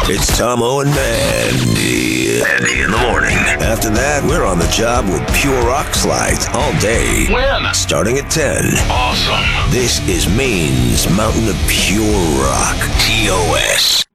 It's Tomo and Mandy. Mandy in the morning. After that, we're on the job with Pure Rock Slides all day. When? Starting at 10. Awesome. This is Maine's Mountain of Pure Rock. TOS.